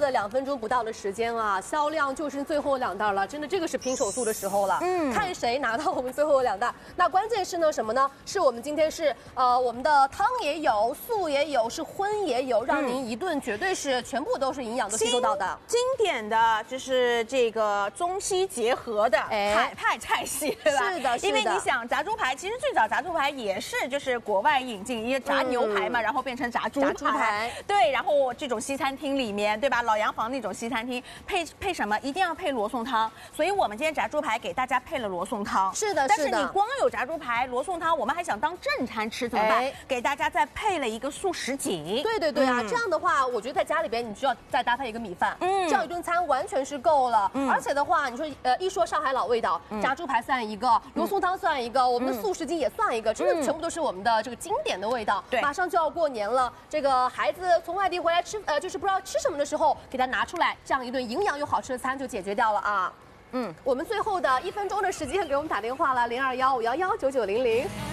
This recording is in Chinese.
的2分钟不到的时间啊，销量就剩最后2袋了，真的这个是拼手速的时候了。看谁拿到我们最后2袋。那关键是呢什么呢？是我们今天是我们的汤也有，素也有，是荤也有，让您一顿绝对是全部都是营养都吸收到的。 经典的就是这个中西结合的海派菜系，对吧？ 是的， 因为你想炸猪排，其实最早炸猪排也是就是国外引进，因为炸牛排嘛，然后变成炸猪排。对，然后这种西餐厅里面，对吧？老洋房那种西餐厅配什么？一定要配罗宋汤。所以我们今天炸猪排给大家配了罗宋汤。 是的， 但是你光有炸猪排、罗宋汤，我们还想当正餐吃怎么办？给大家再配了一个素什锦。 对啊，这样的话，我觉得在家里边你需要再搭配一个米饭，这样一顿餐完全是够了。而且的话，你说一说上海老味道，炸猪排算一个，罗宋汤算一个，我们的素什锦也算一个，真的全部都是我们的这个经典的味道。对，马上就要过年了，这个孩子从外地回来吃，就是不知道吃什么的时候，给他拿出来，这样一顿营养又好吃的餐就解决掉了啊。我们最后的1分钟的时间给我们打电话了，0215119900。